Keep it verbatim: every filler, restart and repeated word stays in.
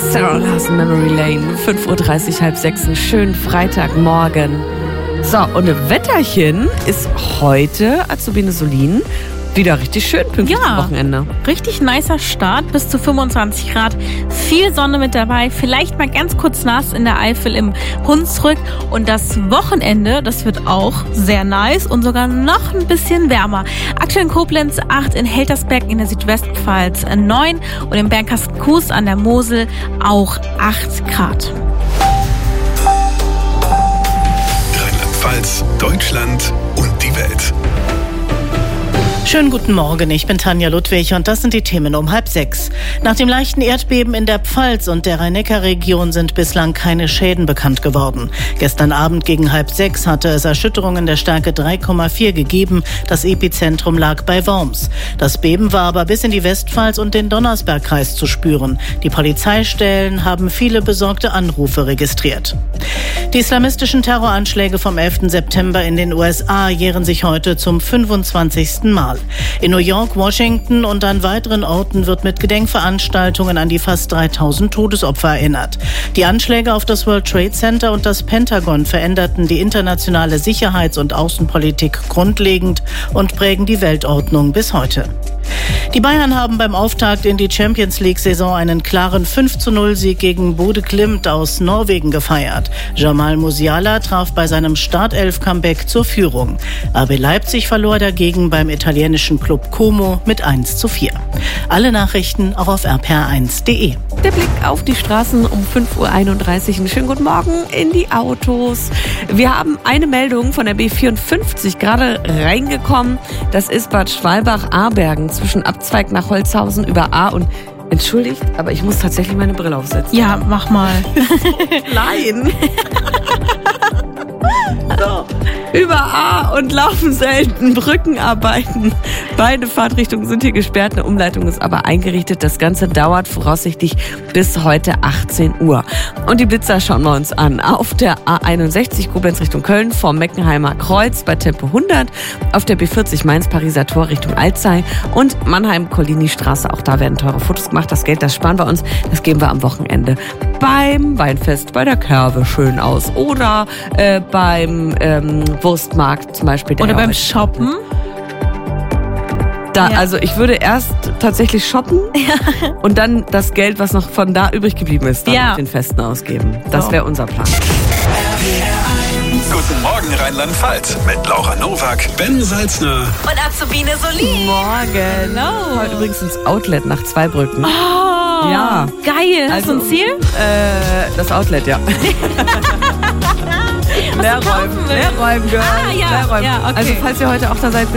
Sarah Larson, Memory Lane, fünf Uhr dreißig, halb sechs, einen schönen Freitagmorgen. So, und ein Wetterchen ist heute, Azubine Solin, wieder richtig schön pünktlich ja, zum Wochenende. Richtig nicer Start, bis zu fünfundzwanzig Grad, viel Sonne mit dabei, vielleicht mal ganz kurz nass in der Eifel im Hunsrück. Und das Wochenende, das wird auch sehr nice und sogar noch ein bisschen wärmer. Aktuell in Koblenz acht, in Heltersberg in der Südwestpfalz neun und in Bernkastel-Kues an der Mosel auch acht Grad. Rheinland-Pfalz, Deutschland und die Welt. Schönen guten Morgen, ich bin Tanja Ludwig und das sind die Themen um halb sechs. Nach dem leichten Erdbeben in der Pfalz und der Rhein-Neckar-Region sind bislang keine Schäden bekannt geworden. Gestern Abend gegen halb sechs hatte es Erschütterungen der Stärke drei Komma vier gegeben. Das Epizentrum lag bei Worms. Das Beben war aber bis in die Westpfalz und den Donnersbergkreis zu spüren. Die Polizeistellen haben viele besorgte Anrufe registriert. Die islamistischen Terroranschläge vom elften September in den U S A jähren sich heute zum fünfundzwanzigsten Mal. In New York, Washington und an weiteren Orten wird mit Gedenkveranstaltungen an die fast dreitausend Todesopfer erinnert. Die Anschläge auf das World Trade Center und das Pentagon veränderten die internationale Sicherheits- und Außenpolitik grundlegend und prägen die Weltordnung bis heute. Die Bayern haben beim Auftakt in die Champions-League-Saison einen klaren fünf zu null Sieg gegen Bodø Glimt aus Norwegen gefeiert. Jamal Musiala traf bei seinem Startelf-Comeback zur Führung. R B Leipzig verlor dagegen beim italienischen Club Como mit eins zu vier. Alle Nachrichten auch auf r p r eins punkt d e. Der Blick auf die Straßen um fünf Uhr einunddreißig. Einen schönen guten Morgen in die Autos. Wir haben eine Meldung von der B vierundfünfzig gerade reingekommen. Das ist Bad Schwalbach-Abergen zwischen Abzweig nach Holzhausen über A und... Entschuldigt, aber ich muss tatsächlich meine Brille aufsetzen. Ja, mach mal. Nein. So. Über A und laufen selten, Brückenarbeiten. Beide Fahrtrichtungen sind hier gesperrt, eine Umleitung ist aber eingerichtet. Das Ganze dauert voraussichtlich bis heute achtzehn Uhr. Und die Blitzer schauen wir uns an. Auf der A einundsechzig Koblenz Richtung Köln vom Meckenheimer Kreuz bei Tempo hundert. Auf der B vierzig Mainz-Pariser Tor Richtung Alzey und Mannheim-Collini-Straße. Auch da werden teure Fotos gemacht. Das Geld, das sparen wir uns. Das geben wir am Wochenende beim Weinfest bei der Kerwe schön aus. Oder äh, beim ähm, Wurstmarkt zum Beispiel. Oder beim Shoppen. Da, ja. Also ich würde erst tatsächlich shoppen ja. und dann das Geld, was noch von da übrig geblieben ist, dann ja. auf den Festen ausgeben. Das so. wäre unser Plan. Guten Morgen Rheinland-Pfalz mit Laura Nowak, Ben Salzner und Azubine Solin. Morgen. Hello. Heute übrigens ins Outlet nach Zweibrücken. Oh, ja. Geil. Hast also, du ein Ziel? Äh, das Outlet, ja. Leerräumen, Leerräumen, Girl. Ah, ja. Leerräumen. Ja, okay. Also falls ihr heute auch da seid,